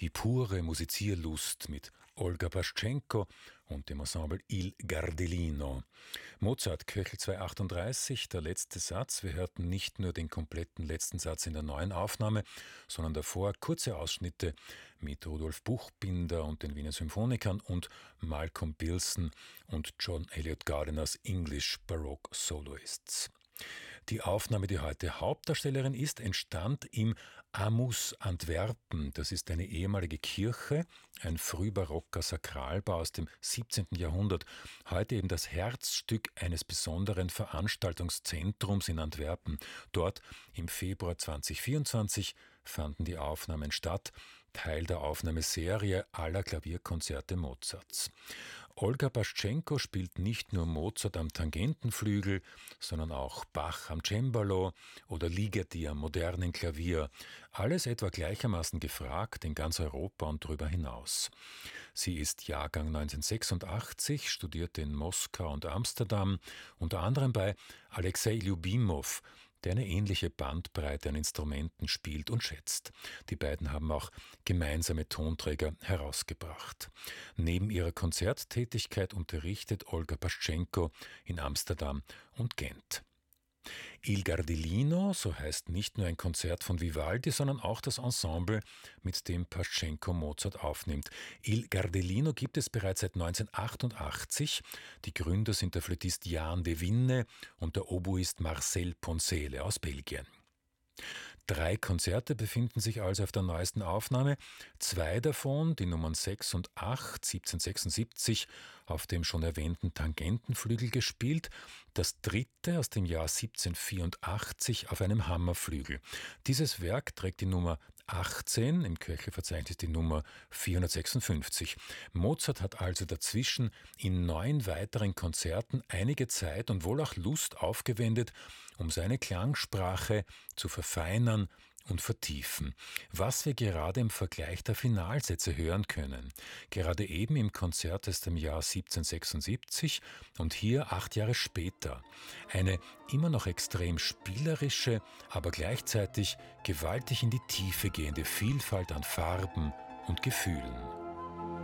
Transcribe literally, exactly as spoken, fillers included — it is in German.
die pure Musizierlust mit Olga Paschenko und dem Ensemble Il Gardelino. Mozart, Köchel zweihundertachtunddreißig, der letzte Satz. Wir hörten nicht nur den kompletten letzten Satz in der neuen Aufnahme, sondern davor kurze Ausschnitte mit Rudolf Buchbinder und den Wiener Symphonikern und Malcolm Bilson und John Elliott Gardiners English Baroque Soloists. Die Aufnahme, die heute Hauptdarstellerin ist, entstand im Amus Antwerpen. Das ist eine ehemalige Kirche, ein frühbarocker Sakralbau aus dem siebzehnten Jahrhundert. Heute eben das Herzstück eines besonderen Veranstaltungszentrums in Antwerpen. Dort im Februar zweitausendvierundzwanzig fanden die Aufnahmen statt, Teil der Aufnahmeserie aller Klavierkonzerte Mozarts. Olga Paschenko spielt nicht nur Mozart am Tangentenflügel, sondern auch Bach am Cembalo oder Ligeti am modernen Klavier. Alles etwa gleichermaßen gefragt in ganz Europa und darüber hinaus. Sie ist Jahrgang neunzehnhundertsechsundachtzig, studierte in Moskau und Amsterdam, unter anderem bei Alexei Ljubimov, der eine ähnliche Bandbreite an Instrumenten spielt und schätzt. Die beiden haben auch gemeinsame Tonträger herausgebracht. Neben ihrer Konzerttätigkeit unterrichtet Olga Paschenko in Amsterdam und Gent. Il Gardelino, so heißt nicht nur ein Konzert von Vivaldi, sondern auch das Ensemble, mit dem Paschenko Mozart aufnimmt. Il Gardelino gibt es bereits seit neunzehnhundertachtundachtzig. Die Gründer sind der Flötist Jan de Vinne und der Oboist Marcel Poncele aus Belgien. Drei Konzerte befinden sich also auf der neuesten Aufnahme. Zwei davon, die Nummern sechs und acht, siebzehnhundertsechsundsiebzig, auf dem schon erwähnten Tangentenflügel gespielt. Das dritte aus dem Jahr siebzehnhundertvierundachtzig auf einem Hammerflügel. Dieses Werk trägt die Nummer achtzehn, im Köchelverzeichnis die Nummer vierhundertsechsundfünfzig. Mozart hat also dazwischen in neun weiteren Konzerten einige Zeit und wohl auch Lust aufgewendet, um seine Klangsprache zu verfeinern und vertiefen, was wir gerade im Vergleich der Finalsätze hören können. Gerade eben im Konzert aus dem Jahr siebzehnhundertsechsundsiebzig und hier acht Jahre später. Eine immer noch extrem spielerische, aber gleichzeitig gewaltig in die Tiefe gehende Vielfalt an Farben und Gefühlen.